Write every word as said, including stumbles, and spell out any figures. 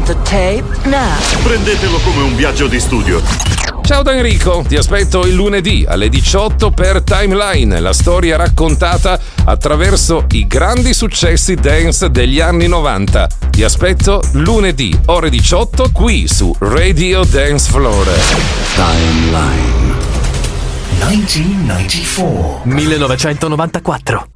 the tape now. Prendetelo come un viaggio di studio. Ciao da Enrico, ti aspetto il lunedì alle diciotto per Timeline, la storia raccontata attraverso i grandi successi dance degli anni novanta. Ti aspetto lunedì ore diciotto qui su Radio Dance Floor. Timeline millenovecentonovantaquattro.